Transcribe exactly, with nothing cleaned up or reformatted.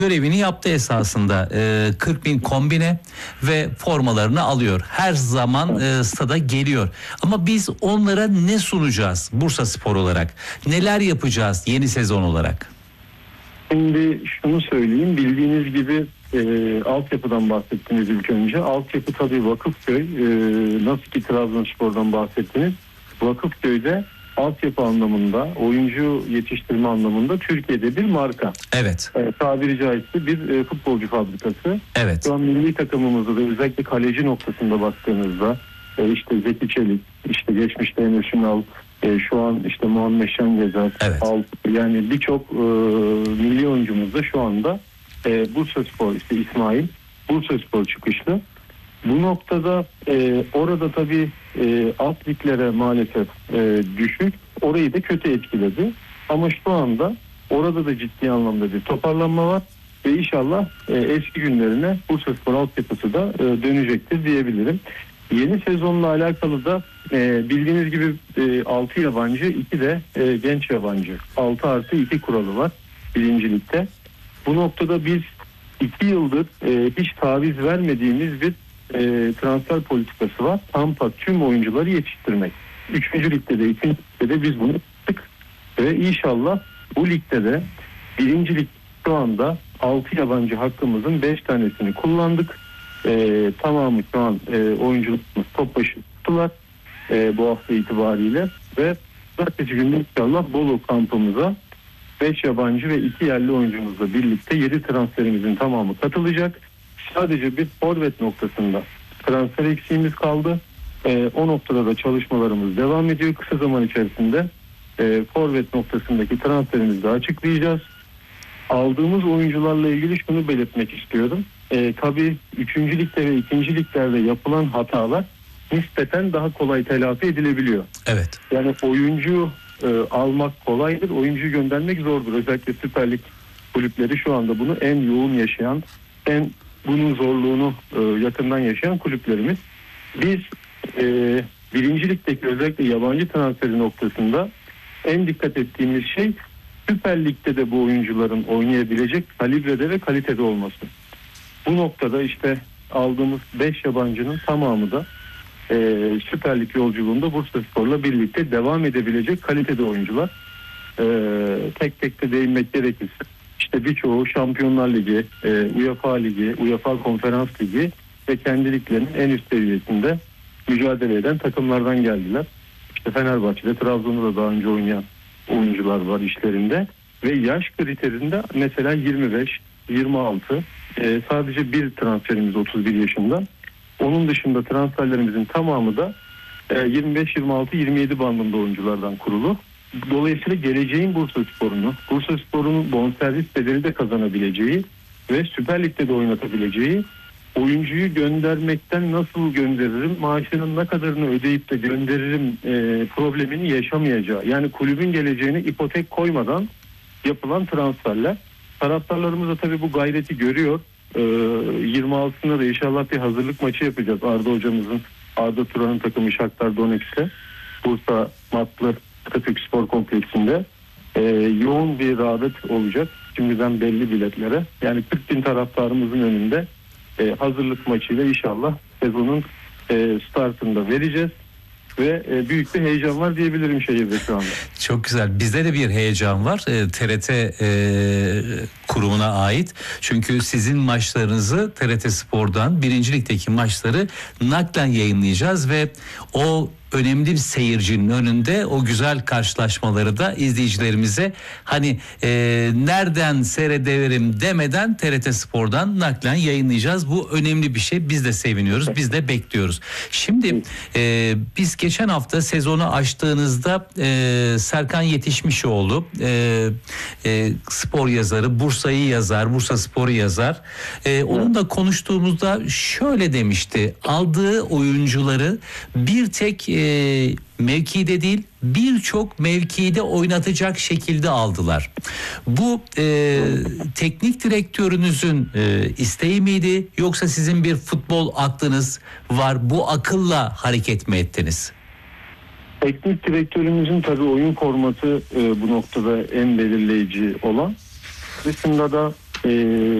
görevini yaptı esasında. Ee, kırk bin kombine ve formalarını alıyor. Her zaman e, stada geliyor. Ama biz onlara ne sunacağız Bursa Spor olarak? Neler yapacağız yeni sezon olarak? Şimdi şunu söyleyeyim, bildiğiniz gibi e, altyapıdan bahsettiniz ilk önce. Altyapı tabii Vakıfköy, e, nasıl ki Trabzonspor'dan bahsettiniz. Vakıfköy'de altyapı anlamında, oyuncu yetiştirme anlamında Türkiye'de bir marka. Evet. E, tabiri caizse bir e, futbolcu fabrikası. Evet. Şu an milli takımımızda da özellikle kaleci noktasında baktığınızda e, işte Zeki Çelik, işte geçmişte Emre Ünal, e, şu an işte Muhammed Şengezer, Evet. Alt, yani birçok e, milli oyuncumuz da şu anda e, Bursa Spor, işte İsmail Bursa Spor çıkışlı. Bu noktada e, orada tabii e, alt liglere maalesef e, düşük, orayı da kötü etkiledi. Ama şu anda orada da ciddi anlamda bir toparlanma var ve inşallah e, eski günlerine Bursa Spor altyapısı da e, dönecektir diyebilirim. Yeni sezonla alakalı da e, bildiğiniz gibi e, altı yabancı, iki de e, genç yabancı. altı artı iki kuralı var birincilikte. Bu noktada biz iki yıldır e, hiç taviz vermediğimiz bir e, transfer politikası var. Tampa tüm oyuncuları yetiştirmek. Üçüncü ligde de, ikinci ligde de biz bunu yaptık. Ve inşallah bu ligde de birinci lig şu anda altı yabancı hakkımızın beş tanesini kullandık. E, tamamı şu an e, oyuncularımız top başı tuttular e, bu hafta itibariyle ve ertesi günde inşallah Bolu kampımıza beş yabancı ve iki yerli oyuncumuzla birlikte yedi transferimizin tamamı katılacak. Sadece bir forvet noktasında transfer eksiğimiz kaldı. E, o noktada da çalışmalarımız devam ediyor. Kısa zaman içerisinde e, forvet noktasındaki transferimizi de açıklayacağız. Aldığımız oyuncularla ilgili şunu belirtmek istiyorum. E, tabii üçüncü ligde ve ikinci liglerde yapılan hatalar nispeten daha kolay telafi edilebiliyor. Evet. Yani oyuncu e, almak kolaydır, oyuncuyu göndermek zordur. Özellikle Süper Lig kulüpleri şu anda bunu en yoğun yaşayan, en bunun zorluğunu e, yakından yaşayan kulüplerimiz. Biz e, birinci ligdeki özellikle yabancı transferi noktasında en dikkat ettiğimiz şey Süper Lig'de de bu oyuncuların oynayabilecek kalibrede ve kalitede olması. Bu noktada işte aldığımız beş yabancının tamamı da e, Süper Lig yolculuğunda Bursa Spor'la birlikte devam edebilecek kalitede oyuncular. E, tek tek de değinmek gerekirse işte birçoğu Şampiyonlar Ligi, e, UEFA Ligi, UEFA Konferans Ligi ve kendi liglerinin en üst seviyesinde mücadele eden takımlardan geldiler. İşte Fenerbahçe'de, Trabzon'da da daha önce oynayan oyuncular var işlerinde ve yaş kriterinde mesela yirmi beş, yirmi altı, e, sadece bir transferimiz otuz bir yaşında. Onun dışında transferlerimizin tamamı da e, yirmi beş, yirmi altı, yirmi yedi bandında oyunculardan kurulu. Dolayısıyla geleceğin Bursa Spor'unu, Bursa Spor'un bonservis bedeli de kazanabileceği ve Süper Lig'de de oynatabileceği, oyuncuyu göndermekten nasıl gönderirim, maaşının ne kadarını ödeyip de gönderirim e, problemini yaşamayacağı. Yani kulübün geleceğine ipotek koymadan yapılan transferler. Taraftarlarımız da tabii bu gayreti görüyor. E, yirmi altısında da inşallah bir hazırlık maçı yapacağız Arda hocamızın, Arda Turan'ın takımı Shakhtar Donetsk'te. Bursa Matlı Atatürk Spor Kompleksinde e, yoğun bir rağbet olacak. Şimdiden belli biletlere. Yani kırk bin taraftarımızın önünde e, hazırlık maçıyla inşallah sezonun e, startında vereceğiz. Ve e, büyük bir heyecan var diyebilirim şehirde şu anda. Çok güzel. Bizde de bir heyecan var. E, T R T e, kurumuna ait. Çünkü sizin maçlarınızı T R T Spor'dan birinci ligdeki maçları naklen yayınlayacağız ve o önemli bir seyircinin önünde o güzel karşılaşmaları da izleyicilerimize hani e, nereden seyredebilirim demeden T R T Spor'dan naklen yayınlayacağız. Bu önemli bir şey. Biz de seviniyoruz. Biz de bekliyoruz. Şimdi e, biz geçen hafta sezonu açtığınızda e, Serkan Yetişmişoğlu e, e, spor yazarı, Bursa'yı yazar, Bursa Spor'u yazar. E, onunla konuştuğumuzda şöyle demişti. Aldığı oyuncuları bir tek e, mevkide değil birçok mevkide oynatacak şekilde aldılar. Bu e, teknik direktörünüzün e, isteği miydi yoksa sizin bir futbol aklınız var, bu akılla hareket mi ettiniz? Teknik direktörümüzün tabii oyun formatı e, bu noktada en belirleyici olan. Dışında da e,